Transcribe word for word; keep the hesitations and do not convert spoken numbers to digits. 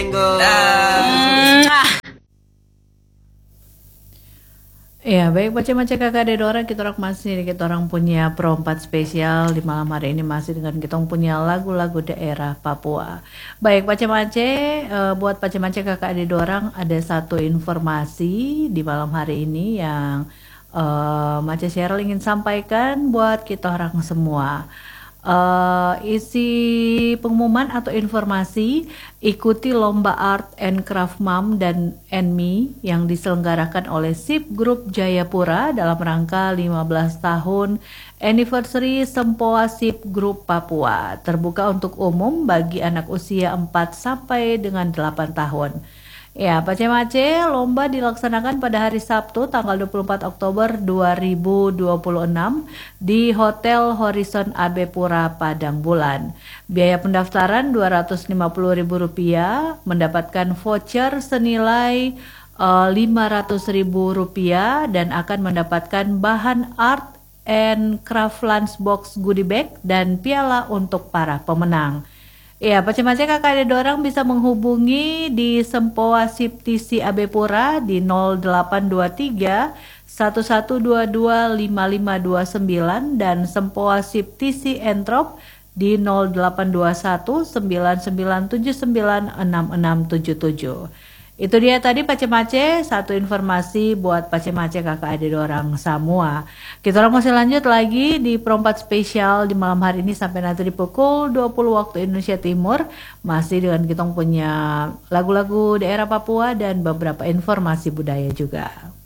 Ya, baik baca-baca kakak ada orang kita orang masih kita orang punya perompat spesial di malam hari ini masih dengan kita punya lagu-lagu daerah Papua. Baik baca-baca uh, buat baca-baca kakak ada orang ada satu informasi di malam hari ini yang uh, Mace Cheryl ingin sampaikan buat kita orang semua. Uh, isi pengumuman atau informasi ikuti lomba Art and Craft Mom dan and Me yang diselenggarakan oleh Sip Group Jayapura dalam rangka lima belas tahun anniversary Sempoa Sip Group Papua, terbuka untuk umum bagi anak usia empat sampai dengan delapan tahun. Ya, Pace-Mace, lomba dilaksanakan pada hari Sabtu tanggal dua puluh empat Oktober dua ribu dua puluh enam di Hotel Horizon Abepura Padang Bulan. Biaya pendaftaran dua ratus lima puluh ribu rupiah, mendapatkan voucher senilai uh, lima ratus ribu rupiah dan akan mendapatkan bahan art and craft lunchbox goodie bag dan piala untuk para pemenang. Ya, Pace-Mace kakak ada orang bisa menghubungi di Sempoa Sip T C Abepura di nol delapan dua tiga satu satu dua dua lima lima dua sembilan dan Sempoa Sip T C Entrop di nol delapan dua satu sembilan sembilan tujuh sembilan enam enam tujuh tujuh. Itu dia tadi Pace-Mace, satu informasi buat Pace-Mace kakak adik orang semua. Kita orang masih lanjut lagi di perompat spesial di malam hari ini sampai nanti di pukul dua puluh waktu Indonesia Timur. Masih dengan kita punya lagu-lagu daerah Papua dan beberapa informasi budaya juga.